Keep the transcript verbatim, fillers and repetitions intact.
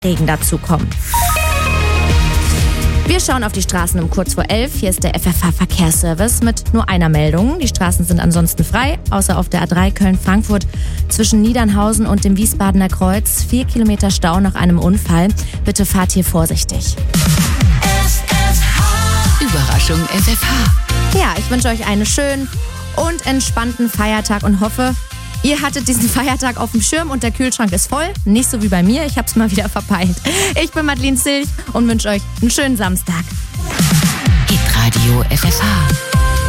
Regen dazukommen. Wir schauen auf die Straßen um kurz vor elf. Hier ist der F F H-Verkehrsservice mit nur einer Meldung. Die Straßen sind ansonsten frei, außer auf der A drei Köln-Frankfurt zwischen Niedernhausen und dem Wiesbadener Kreuz. Vier Kilometer Stau nach einem Unfall. Bitte fahrt hier vorsichtig. F F H. Überraschung F F H. Ja, ich wünsche euch einen schönen und entspannten Feiertag und hoffe, ihr hattet diesen Feiertag auf dem Schirm und der Kühlschrank ist voll. Nicht so wie bei mir, ich hab's mal wieder verpeilt. Ich bin Madeleine Zilch und wünsche euch einen schönen Samstag. Hitradio F F H.